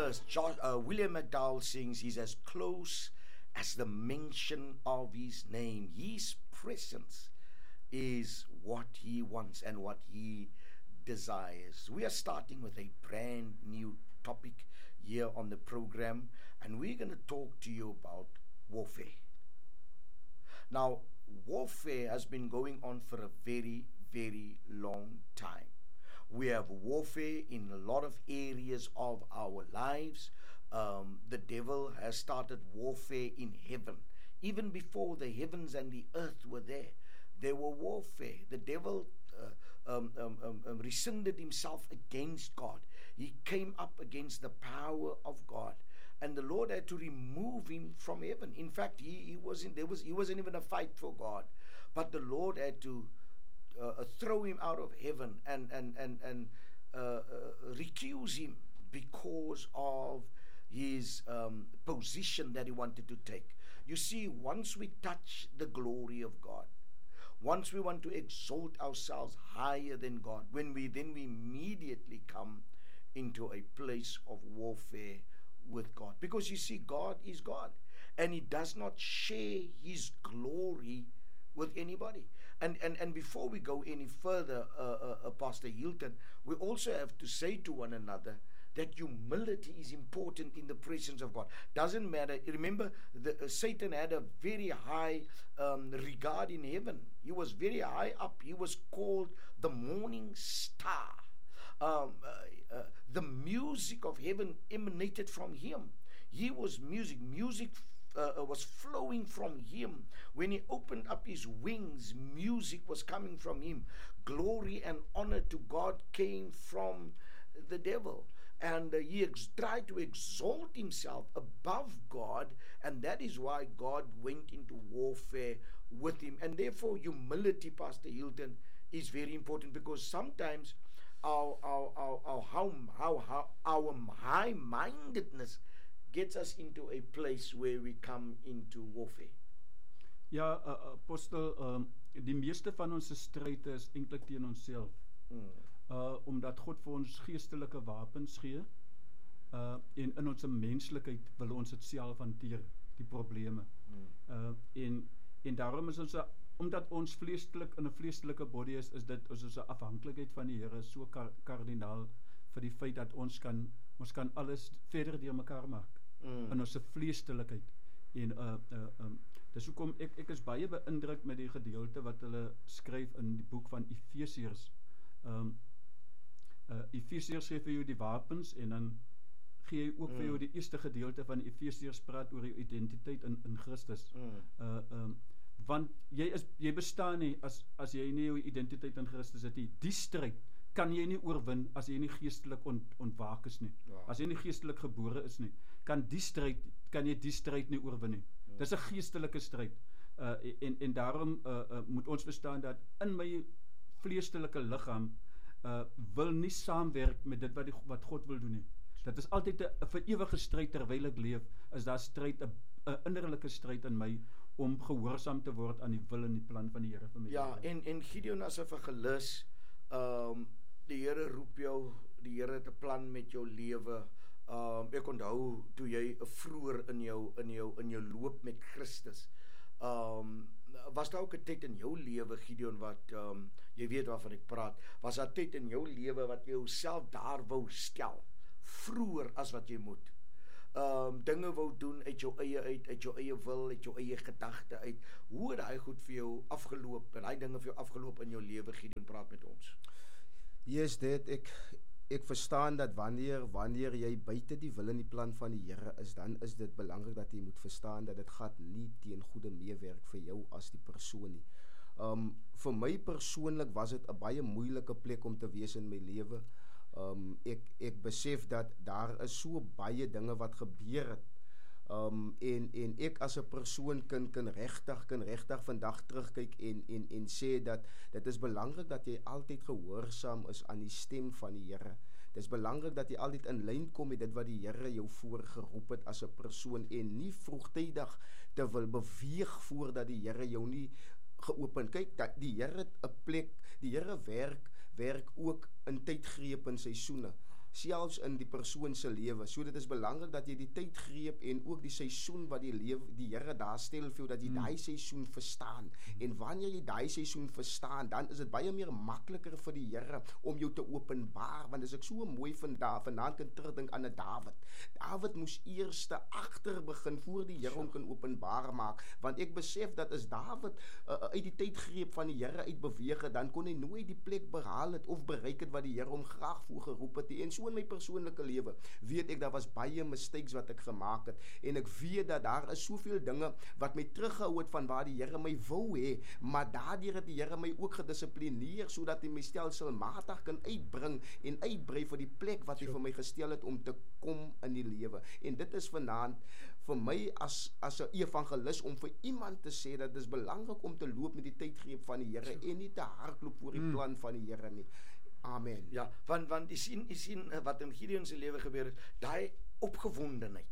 William McDowell sings, he's as close as the mention of his name. His presence is what he wants and what he desires. We are starting with a brand new topic here on the program, and we're going to talk to you about warfare. Now, warfare has been going on for a very, very long time. We have warfare in a lot of areas of our lives. The devil has started warfare in heaven. Even before the heavens and the earth were there were warfare. The devil rescinded himself against God. He came up against the power of God, and the Lord had to remove him from heaven. In fact, he wasn't even a fight for God, but the Lord had to throw him out of heaven and recuse him because of his position that he wanted to take. You see, once we touch the glory of God, once we want to exalt ourselves higher than God, then we immediately come into a place of warfare with God. Because you see, God is God, and he does not share his glory with anybody. And before we go any further, Pastor Hilton, we also have to say to one another that humility is important in the presence of God. Doesn't matter. Remember, Satan had a very high regard in heaven. He was very high up. He was called the morning star. The music of heaven emanated from him. He was music. Music was flowing from him. When he opened up his wings, music was coming from him. Glory and honor to God came from the devil, and he tried to exalt himself above God, and that is why God went into warfare with him. And therefore, humility, Pastor Hilton, is very important, because sometimes our high-mindedness gets us into a place where we come into warfare. Ja, apostel, die meeste van ons stryd is eintlik teen onsself. Omdat God vir ons geestelike wapens gee, en in ons menslikheid wil ons dit self hanteer, die probleme. En daarom is ons, omdat ons vleeslik in 'n vleeslike body is dit ons 'n afhanklikheid van die Here so kardinaal vir die feit dat ons kan alles verder deur mekaar maak. In ons vleeslikheid. En dis hoekom ek is baie beïndruk met die gedeelte wat hulle skryf in die boek van Efesiërs. Efesiërs gee vir jou die wapens, en dan gee hy ook vir jou die eerste gedeelte van Efesiërs praat oor jou identiteit in Christus. Want jy bestaan nie as jy nie jou identiteit in Christus het nie. Die stryd kan jy nie oorwin as jy nie geestelik ontwaak is nie. As jy nie geestelik gebore is nie, kan jy die stryd nie oorwin nie. Dis 'n geestelike stryd. En daarom moet ons verstaan dat in my vleeslike liggaam wil nie saamwerk met dit wat God wil doen nie. Dit is altyd 'n vir ewige stryd terwyl ek leef, is daar stryd, 'n innerlike stryd in my om gehoorsaam te word aan die wil en die plan van die Here vir my. Ja, en Gideon, as 'n vergelus, die Here roep jou, die Here het 'n plan met jou lewe. Ek onthou toe jy vroeër in jou loop met Christus, was daar ook 'n tyd in jou lewe, Gideon, wat jy weet waarvan ek praat, was daar tyd in jou lewe wat jy jouself daar wou stel, vroeër as wat jy moet, dinge wou doen uit jou eie wil, uit jou eie gedagte uit. Hoe het daai goed vir jou afgeloop, en daai dinge vir jou afgeloop in jou lewe, Gideon? Praat met ons. Yes, ek verstaan dat wanneer jy buite die wil en die plan van die Here is, dan is dit belangrik dat jy moet verstaan dat dit gaan nie teen goeie meewerk vir jou as die persoon nie. Vir my persoonlik was dit 'n baie moeilike plek om te wees in my lewe. Ek besef dat daar is so baie dinge wat gebeur het, en ek as 'n persoon kan regtig vandag terugkyk en sê dat dit is belangrik dat jy altyd gehoorsaam is aan die stem van die Here. Dit is belangrik dat jy altyd in lyn kom met dit wat die Here jou voorgeroep het as 'n persoon, en nie vroegtydig te wil beweeg voordat die Here jou nie geopen. Kyk, dat die Here 'n plek, die Here werk ook in tydgrepe en seisoene. selfs in die persoon se lewe. So dit is belangrik dat jy die tyd greep en ook die seisoen wat die Here daar stel vir jou, dat jy daai seisoen verstaan. En wanneer jy daai seisoen verstaan, dan is dit baie meer makliker vir die Here om jou te openbaar, want as ek so mooi vanaand kan terugdink aan 'n Dawid. Dawid moes eers agter begin voor die Here hom kan openbaar maak, want ek besef dat as Dawid uit die tydgreep van die Here uit beweeg het, dan kon hy nooit die plek behaal het of bereik het wat die Here hom graag voor geroep het. En so in my persoonlike lewe weet ek daar was baie mistakes wat ek gemaak het, en ek weet dat daar is soveel dinge wat my teruggehou het van waar die Here my wou hê, maar daardeur het die Here my ook gedissiplineer sodat hy my stelselmatig kan uitbring en uitbrei vir die plek wat hy vir my gestel het om te kom in die lewe. En dit is vanaand vir my as 'n evangelis om vir iemand te sê dat dit is belangrik om te loop met die tydgreep van die Here en nie te hardloop voor die plan van die Here nie. Amen. Ja, want jy sien wat in Gideon se lewe gebeur het, daai opgewondenheid.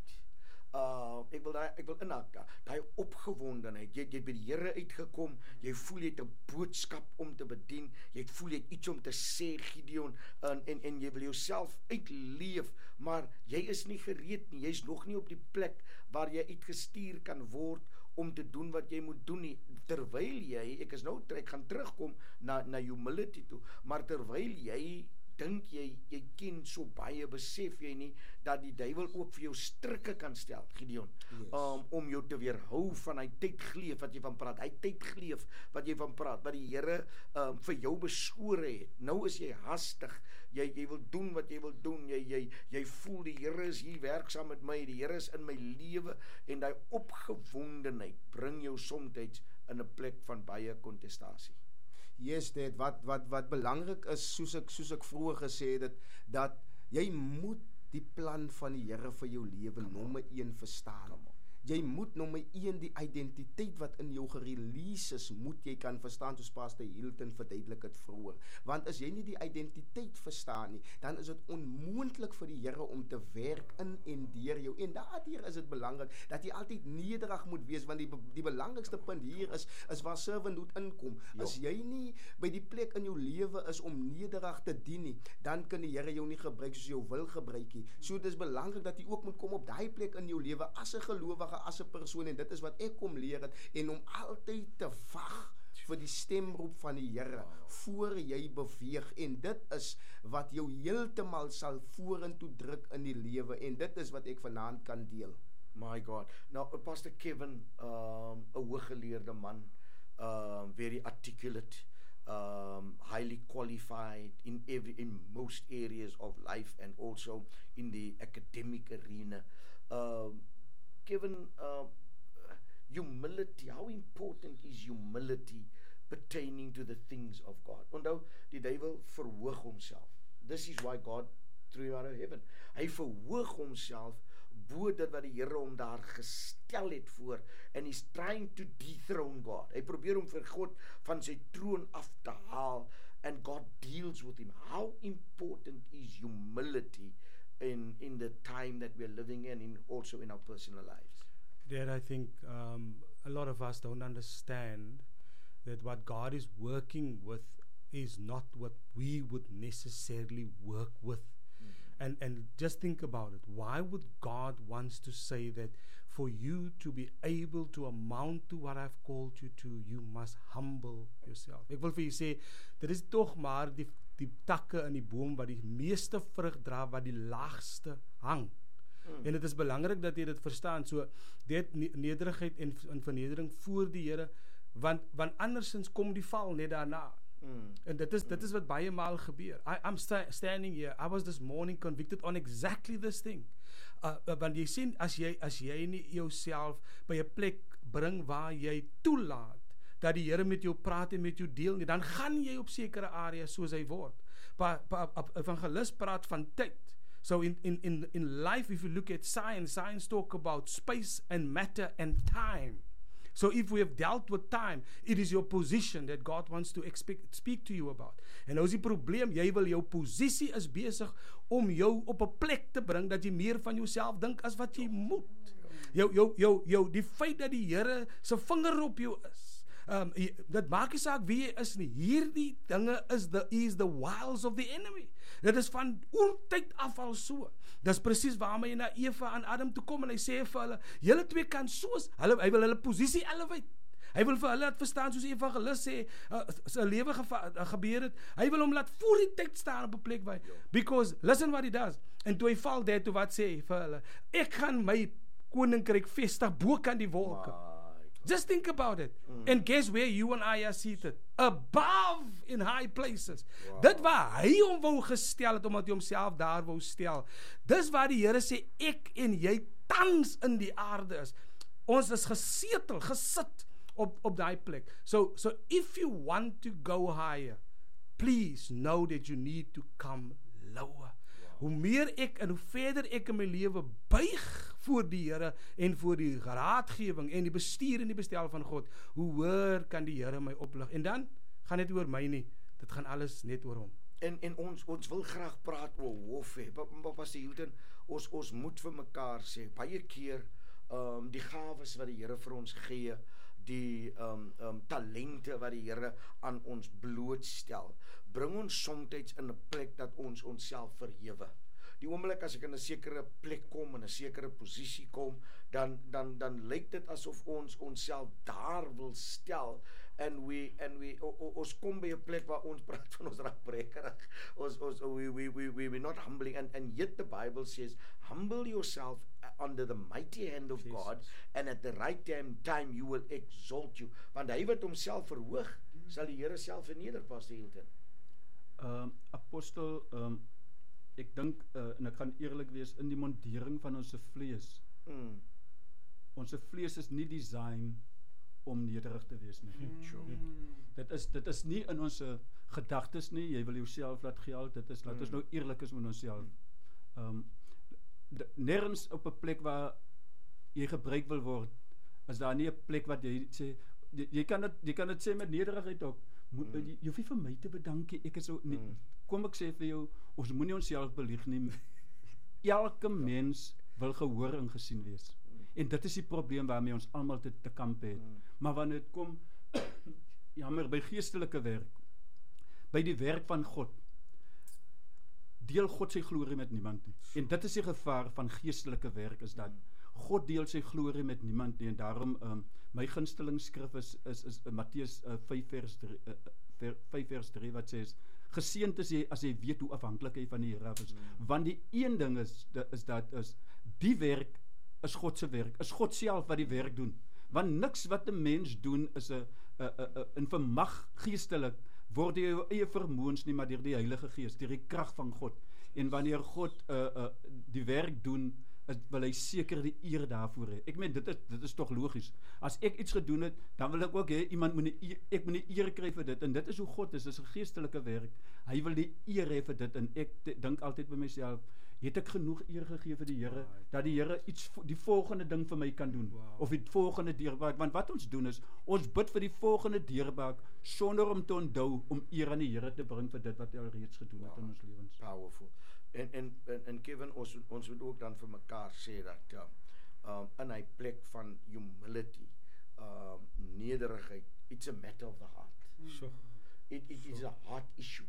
Ek wil inhaak daai opgewondenheid. Jy het by die Here uitgekom, jy voel jy het 'n boodskap om te bedien, jy voel jy het iets om te sê, Gideon, en jy wil jouself uitleef, maar jy is nie gereed nie, jy's nog nie op die plek waar jy uitgestuur kan word om te doen wat jy moet doen nie, terwyl jy, ek gaan terugkom na humility toe, maar terwyl jy dink jy ken so baie, besef jy nie dat die duiwel ook vir jou strikke kan stel, Gideon, om jou te weerhou van hy tydgleef wat jy van praat, hy tydgleef wat jy van praat, wat die Here vir jou beskore het. Nou is jy hastig, jy wil doen wat jy wil doen, jy voel die Here is hier werksaam met my, die Here is in my lewe, en daai opgewondenheid bring jou soms in 'n plek van baie kontestasie. Yes, dit wat belangrik is, soos ek vroeër gesê het, dat jy moet die plan van die Here vir jou lewe nommer 1 verstaan. Jy moet nommer 1 die identiteit wat in jou gerelease is, moet jy kan verstaan, soos Pastor Hilton verduidelik het vroeër. Want as jy nie die identiteit verstaan nie, dan is dit onmoontlik vir die Here om te werk in en deur jou. En daardeur is dit belangrik dat jy altyd nederig moet wees, want die belangrikste punt hier is waar servanthood inkom. As jy nie by die plek in jou lewe is om nederig te dien nie, dan kan die Here jou nie gebruik soos jou wil gebruik nie. So dit is belangrik dat jy ook moet kom op daai plek in jou lewe as 'n gelowige, as 'n persoon, en dit is wat ek kom leer het, en om altyd te wag vir die stemroep van die Here voor jy beweeg, en dit is wat jou heeltemal sal vorentoe druk in die lewe, en dit is wat ek vanaand kan deel. My God. Now, Pastor Kevin, 'n hooggeleerde man, very articulate, highly qualified in most areas of life and also in the academic arena. Kevin, humility, how important is humility pertaining to the things of God? Onthou, die duiwel verhoog homself. This is why God threw him out of heaven. Hy verhoog homself bo dit wat die Here hom daar gestel het voor, and he's trying to dethrone God. Hy probeer om vir God van sy troon af te haal, and God deals with him. How important is humility in the time that we're living in, and also in our personal lives? Dad, I think a lot of us don't understand that what God is working with is not what we would necessarily work with. And just think about it. Why would God wants to say that for you to be able to amount to what I've called you to, you must humble yourself? Ek wil vir julle sê, dit is tog maar die takke in die boom wat die meeste vrug dra, wat die laagste hang. En dit is belangrik dat jy dit verstaan. So dit nederigheid en vernedering voor die Here, want andersins kom die val net daarna. En dit is wat baie maal gebeur. I'm standing here. I was this morning convicted on exactly this thing. Want jy sien, as jy nie jouself by 'n plek bring waar jy toelaat dat die Here met jou praat en met jou deel nie, dan gaan jy op sekere areas soos hy word. Evangelis praat van tyd. So in life, if you look at science talk about space and matter and time. So if we have dealt with time, it is your position that God wants to speak to you about. En nou is die probleem, jy wil jou posisie is besig om jou op 'n plek te bring dat jy meer van jouself dink as wat jy moet. Die feit dat die Here se vinger op jou is, Dit maak nie saak wie jy is nie. Hierdie dinge is the wiles of the enemy. Dit is van oortyd af al so. Dis presies waarmee hy na Eva en Adam toe kom en hy sê vir hulle, julle twee kan soos, hy wil hulle posisie elevate. Hy wil vir hulle laat verstaan soos evangelis sê, sy lewe gebeur het. Hy wil hom laat voor die tyd staan op 'n plek waar, because listen what he does. En toe hy val daar toe, wat sê hy vir hulle? Ek gaan my koninkryk vestig bo kan die wolke. Just think about it. And guess where you and I are seated? Above in high places. Dit waar hy hom wou gestel het, omdat hy homself daar wou stel. Dis waar die Here sê, ek en jy tans in die aarde is. Ons is gesetel, gesit op daai plek. So if you want to go higher, please know that you need to come lower. Hoe meer ek en hoe verder ek in my lewe buig voor die Here en voor die raadgewing en die bestuur en die bestel van God, hoe hoër kan die Here my oplig. En dan gaan dit oor my nie. Dit gaan alles net oor hom. En ons wil graag praat oor hof hê. Pastor Hilton, ons moet vir mekaar sê, baie keer die gawes wat die Here vir ons gee, die talente wat die Here aan ons blootstel, bring ons soms in 'n plek dat ons onsself verhewe. Die oomblik as ek in 'n sekere plek kom, in 'n sekere posisie kom, dan lyk dit asof ons onsself daar wil stel, en ons kom by 'n plek waar ons praat van ons raakbrekerig, we're not humbling, and yet the Bible says, humble yourself under the mighty hand of Jesus. God, and at the right time you will exalt you, want hy wat homself verhoog, sal die Here self verneder, Pastor Hilton. Apostel, ek dink, en ek gaan eerlik wees, in die mondering van ons vlees, ons vlees is nie design om nederig te wees nie. Dit is nie in ons gedagtes nie, jy wil jouself laat geld, dit is, laat ons nou eerlik is met onsself. Nergens op 'n plek waar jy gebruik wil word, is daar nie 'n plek wat jy sê, jy kan dit sê met nederigheid ook, jy hoef nie vir my te bedank, ek is so, nie, kom ek sê vir jou, ons moenie onsself belieg nie, elke mens wil gehoor en gesien wees, en dit is die probleem waarmee ons almal te kamp het, maar wanneer dit kom, jammer, by geestelike werk, by die werk van God, deel God sy glorie met niemand nie, en dit is die gevaar van geestelike werk, is dat God deel sy glorie met niemand nie, en daarom, my gunsteling skrif is Matteus 5 vers 3, wat sê, geseënd is jy as jy weet hoe afhanklik jy van die Here is, want die een ding is die werk is God se werk, is God self wat die werk doen, want niks wat 'n mens doen is 'n vermag geestelik, word deur jou eie vermoëns nie, maar deur die Heilige Gees, deur die krag van God, en wanneer God die werk doen, wil hy seker die eer daarvoor hê. Ek meen, dit is tog logies. As ek iets gedoen het, dan wil ek ook hê, ek moet die eer kry vir dit, en dit is hoe God is, dit is 'n geestelike werk. Hy wil die eer hê vir dit, en ek dink altyd by myself, het ek genoeg eer gegee vir die Here, dat die Here die volgende ding vir my kan doen, of die volgende deurbraak, want wat ons doen is, ons bid vir die volgende deurbraak, sonder om te onthou, om eer aan die Here te bring vir dit wat hy al reeds gedoen het in ons lewens. Powerful. En Kevin, ons moet ook dan vir mekaar sê dat in hy plek van humility, nederigheid, it's a matter of the heart. It is a heart issue.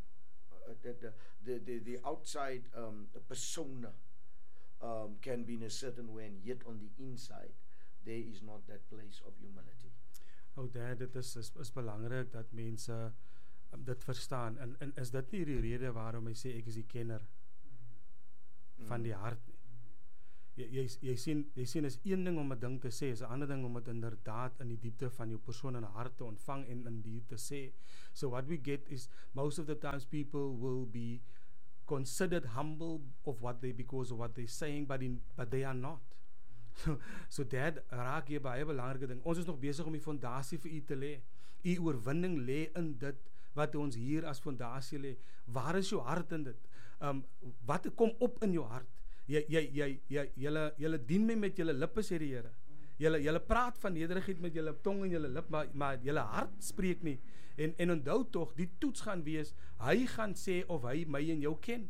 The outside persona can be in a certain way, and yet on the inside there is not that place of humility. Dit is belangrik dat mense dit verstaan, en is dit nie die rede waarom hy sê ek is die kenner van die hart nie. Jy sien is een ding om 'n ding te sê, is 'n ander ding om dit inderdaad in die diepte van jou persoon en hart te ontvang en in die te sê. So what we get is, most of the times people will be considered humble because of what they're saying, but they are not. So dat raak jy baie belangrike ding. Ons is nog besig om die fondasie vir u te lê. U oorwinning lê in dit wat ons hier as fondasie lê. Waar is jou hart in dit? Wat kom op in jou hart? Julle dien my met julle lippe, sê die Here. Julle praat van nederigheid met julle tong en julle lip, maar julle hart spreek nie. En onthou tog, die toets gaan wees, hy gaan sê of hy my en jou ken.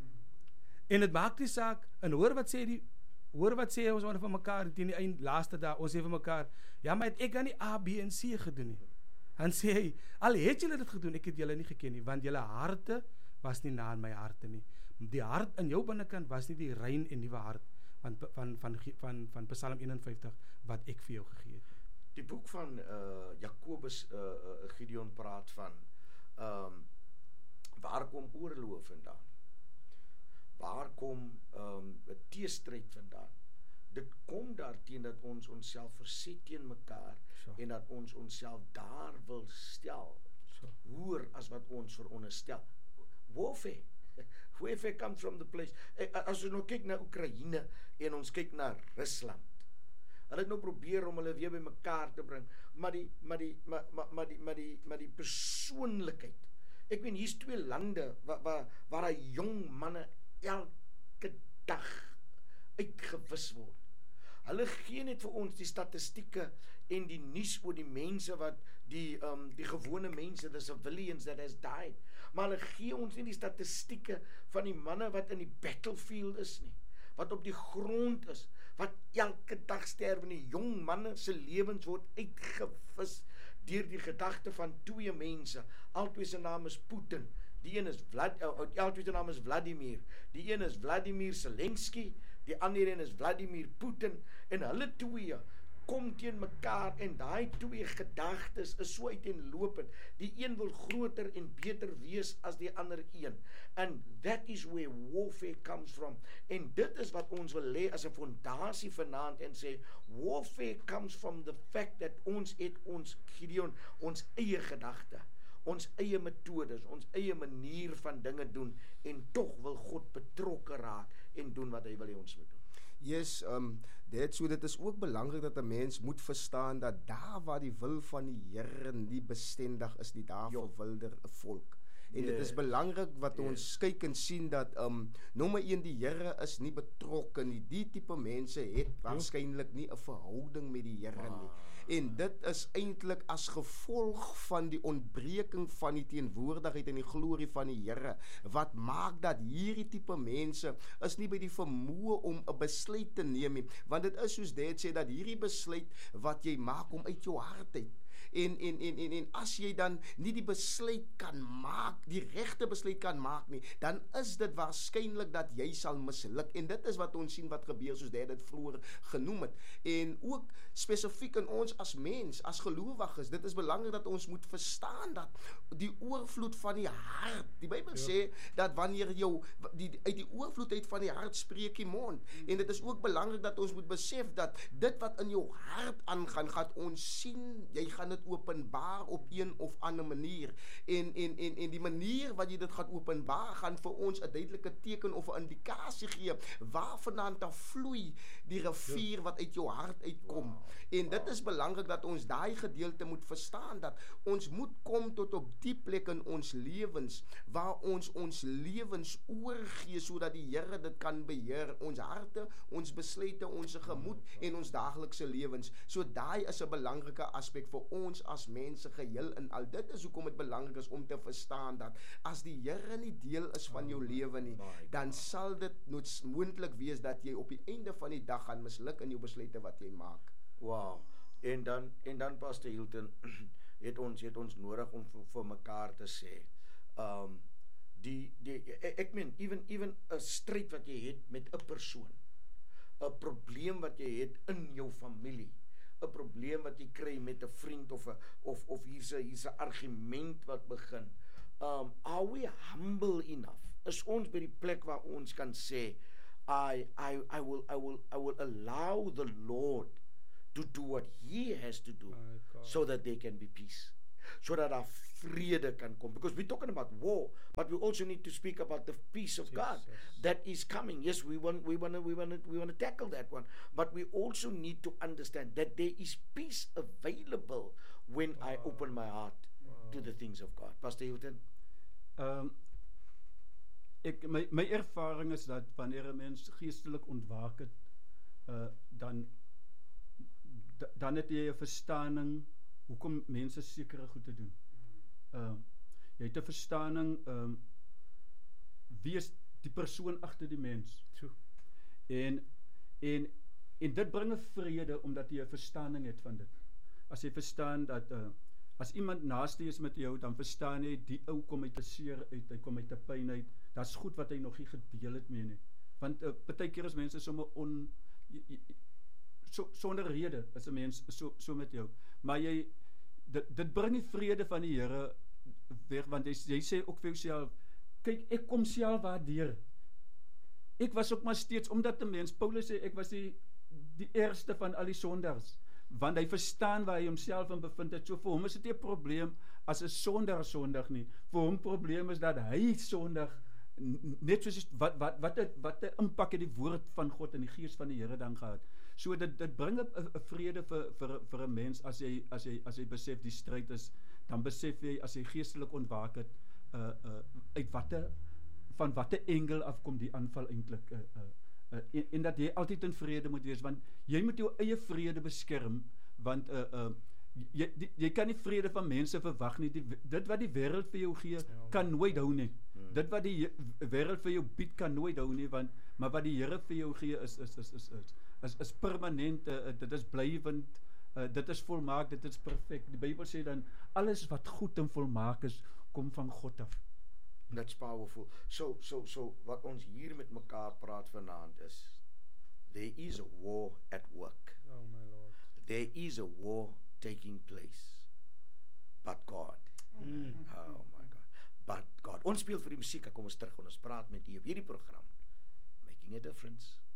En dit maak nie saak, en hoor wat sê ons van mekaar teen die laaste dag, ons sê vir mekaar, ja, maar het ek dan nie A, B en C gedoen nie. Dan sê hy, al het julle dit gedoen, ek het julle nie geken nie, want julle harte was nie na in my harte nie. Die hart in jou binnekant was nie die rein en nuwe hart van Psalm 51 wat ek vir jou gegee het. Die boek van Jakobus, Gideon praat van waar kom oorlog vandaan? Waar kom teestryd vandaan? Dit kom daarteen dat ons onsself verset teen mekaar en dat ons onsself daar wil stel. Hoër as wat ons veronderstel. Warfare. Warfare comes from the place. As ons nou kyk na Oekraïne en ons kyk na Rusland. Hulle het nou probeer om hulle weer by mekaar te bring, maar die persoonlikheid. Ek weet hier's 2 lande waar hy jong manne elke dag uitgewis word. Hulle gee net vir ons die statistieke en die nuus oor die mense wat die gewone mense, the civilians that has died. Maar hulle gee ons nie die statistieke van die manne wat in die battlefield is nie, wat op die grond is, wat elke dag sterf en die jong manne se lewens word uitgewis deur die gedagte van 2 mense. Albei se naam is Putin. Die een is albei se naam is Vladimir. Die een is Vladimir Zelensky, die ander een is Vladimir Putin, en hulle 2 kom teen mekaar en daai 2 gedagtes is so uiteenlopend. Die een wil groter en beter wees as die ander een. And that is where warfare comes from. En dit is wat ons wil lê as 'n fondasie vanaand en sê warfare comes from the fact that ons het ons Gideon, ons eie gedagte, ons eie metodes, ons eie manier van dinge doen, en tog wil God betrokke raak en doen wat hy wil hê ons moet doen. Yes, dit is ook belangrik dat 'n mens moet verstaan dat daar waar die wil van die Here nie bestendig is nie, daar verwilder 'n volk. En dit is belangrik wat ons kyk en sien dat nommer 1, die Here is nie betrokke nie. Die tipe mense het waarskynlik nie 'n verhouding met die Here nie. En dit is eintlik as gevolg van die ontbreking van die teenwoordigheid en die glorie van die Here, wat maak dat hierdie tipe mense is nie by die vermoë om 'n besluit te neem nie, want dit is soos dit sê dat hierdie besluit wat jy maak om uit jou hart uit. En as jy dan nie die besluit kan maak, die regte besluit kan maak nie, dan is dit waarskynlik dat jy sal misluk. En dit is wat ons sien wat gebeur, soos dit vroeër genoem het. En ook spesifiek in ons as mens, as gelowiges, dit is belangrik dat ons moet verstaan dat die oorvloed van die hart, die Bybel sê dat wanneer uit die oorvloed uit van die hart spreek die mond. En dit is ook belangrik dat ons moet besef dat dit wat in jou hart aangaan, gaan ons sien, jy gaan dit openbaar op een of ander manier. En die manier wat jy dit gaan openbaar, gaan vir ons 'n duidelike teken of 'n indikasie gee waarvandaan te vloei die rivier wat uit jou hart uitkom. En dit is belangrik dat ons daai gedeelte moet verstaan, dat ons moet kom tot op die plek in ons lewens waar ons lewens oorgee sodat die Here dit kan beheer, ons harte, ons besluite, ons gemoed en ons daaglikse lewens. So daai is 'n belangrike aspek vir ons as mense geheel in al. Dit is hoekom dit belangrik is om te verstaan dat as die Here nie deel is van jou lewe nie, dan sal dit moontlik wees dat jy op die einde van die dag gaan misluk in jou besluite wat jy maak. Wow. En dan Pastor Hilton, het ons nodig om vir mekaar te sê, ek meen even 'n stryd wat jy het met 'n persoon, 'n probleem wat jy het in jou familie, 'n probleem wat jy kry met 'n vriend of hier's 'n argument wat begin. Are we humble enough? Is ons by die plek waar ons kan sê, I will allow the Lord to do what He has to do, so that there can be peace, so that our vrede can come. Because we're talking about war, but we also need to speak about the peace of God that is coming. Yes, we want to tackle that one, but we also need to understand that there is peace available when I open my heart to the things of God. Pastor Hilton? My ervaring is dat wanneer 'n mens geestelik ontwaak het, dan het jy 'n verstaaning hoekom mense sekere goed te doen. Jy het 'n verstaaning wie is die persoon agter die mens. En dit bring 'n vrede omdat jy 'n verstaaning het van dit. As jy verstaan dat As iemand naaste is met jou, dan verstaan jy, die ou kom uit 'n seer uit, hy kom uit 'n pyn uit. Daar's goed wat hy nog nie gedeel het mee nie. Want partykeer is mense sommer sonder rede is 'n mens so met jou. Maar dit bring die vrede van die Here weg, want jy sê ook vir jouself, kyk, ek kom self waardeur. Ek was ook maar steeds, omdat 'n mens, Paulus sê, ek was die eerste van al die sondaars, want hy verstaan waar hy homself in bevind het. So vir hom is dit nie 'n probleem as 'n sondaar sondig nie. Vir hom probleem is dat hy sondig, net soos wat 'n impak het die woord van God en die gees van die Here dan gehad. So dit bring 'n vrede vir 'n mens as jy besef die stryd is, dan besef jy as jy geestelik ontwaak het, van watter engel afkom die aanval eintlik, en dat jy altyd in vrede moet wees, want jy moet jou eie vrede beskerm, want jy kan nie vrede van mense verwag nie. Dit wat die wêreld vir jou gee, kan nooit hou nie. Dit wat die wêreld vir jou bied, kan nooit hou nie, maar wat die Here vir jou gee is permanent, dit is blywend, dit is volmaak, dit is perfek. Die Bybel sê dan, alles wat goed en volmaak is, kom van God af. That's powerful. So wat ons hier met mekaar praat vanaand is, there is a war at work. Oh my Lord. There is a war taking place. But God. Oh my God. But God. Ons speel vir die musiek, kom ons terug en ons praat met u op hierdie program. Making a Difference.